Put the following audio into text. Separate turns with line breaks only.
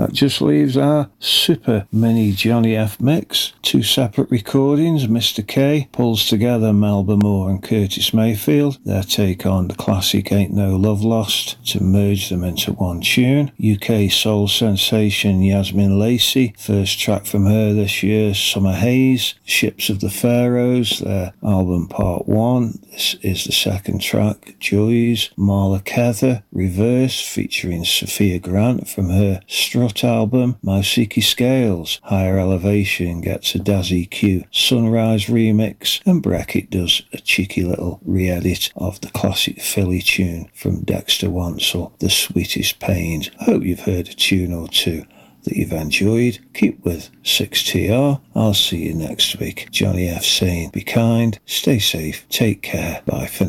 That just leaves our super mini Johnny F mix. 2 separate recordings. Mr. K pulls together Melba Moore and Curtis Mayfield, their take on the classic Ain't No Love Lost, to merge them into one tune. UK soul sensation Yasmin Lacey, first track from her this year, Summer Haze. Ships of the Pharaohs, their album Part 1. This is the second track, Joys. Marla Kether, Reverse, featuring Sophia Grant from her Strut album. Mausiki Scales, Higher Elevation, gets a Dazzy Q Sunrise remix, and Brackett does a cheeky little re-edit of the classic Philly tune from Dexter Wansel, The Sweetest Pains. I hope you've heard a tune or two that you've enjoyed. Keep with 6TR. I'll see you next week. Johnny F saying, be kind, stay safe, take care, bye for now.